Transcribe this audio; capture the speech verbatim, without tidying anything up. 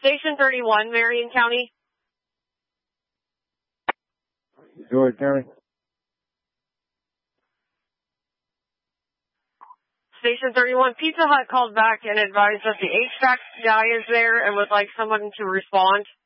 Station thirty-one, Marion County. George County. Station thirty-one, Pizza Hut called back and advised that the H V A C guy is there and would like someone to respond.